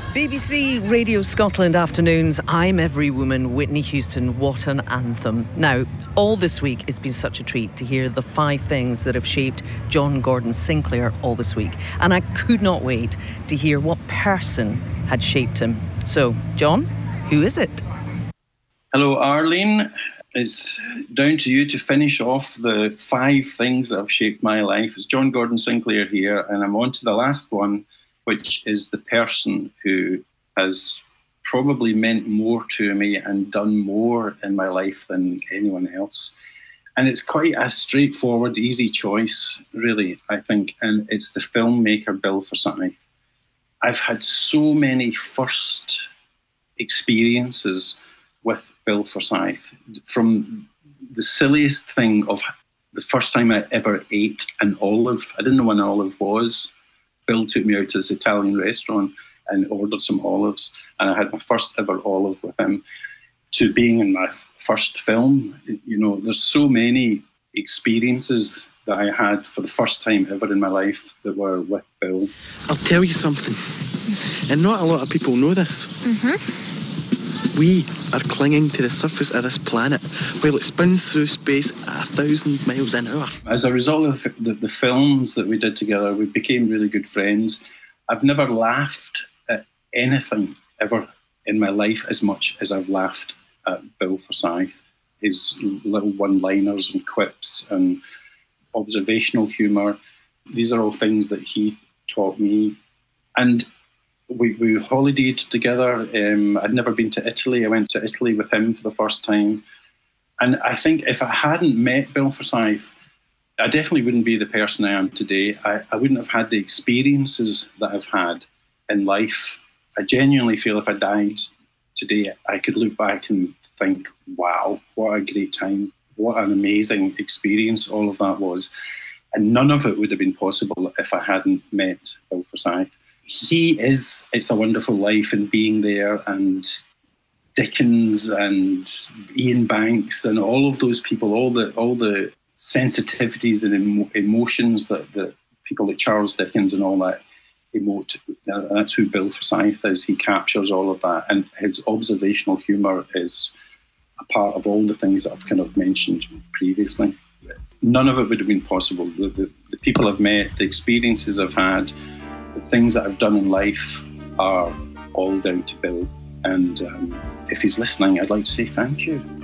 BBC Radio Scotland afternoons. I'm Every Woman, Whitney Houston. What an anthem. Now, all this week it's been such a treat to hear the 5 things that have shaped John Gordon Sinclair all this week. And I could not wait to hear what person had shaped him. So, John, who is it? Hello, Arlene. It's down to you to finish off the 5 things that have shaped my life. It's John Gordon Sinclair here, and I'm on to the last one, which is the person who has probably meant more to me and done more in my life than anyone else. And it's quite a straightforward, easy choice, really, I think. And it's the filmmaker Bill Forsyth. I've had so many first experiences with Bill Forsyth, from the silliest thing of the first time I ever ate an olive. I didn't know what an olive was. Bill took me out to this Italian restaurant and ordered some olives, and I had my first ever olive with him, to being in my first film. You know, there's so many experiences that I had for the first time ever in my life that were with Bill. I'll tell you something, and not a lot of people know this. We are clinging to the surface of this planet while it spins through space at 1,000 miles an hour. As a result of the films that we did together, we became really good friends. I've never laughed at anything ever in my life as much as I've laughed at Bill Forsyth. His little one-liners and quips and observational humour, these are all things that he taught me. And we holidayed together. I'd never been to Italy. I went to Italy with him for the first time. And I think if I hadn't met Bill Forsyth, I definitely wouldn't be the person I am today. I wouldn't have had the experiences that I've had in life. I genuinely feel if I died today, I could look back and think, wow, what a great time. What an amazing experience all of that was. And none of it would have been possible if I hadn't met Bill Forsyth. He is It's a Wonderful Life and Being There, and Dickens and Ian Banks and all of those people, all the sensitivities and emotions that people like Charles Dickens and all that emote. That's who Bill Forsyth is. He captures all of that, and his observational humour is a part of all the things that I've kind of mentioned previously. None of it would have been possible. The people I've met, the experiences I've had, the things that I've done in life are all down to Bill. And if he's listening, I'd like to say thank you.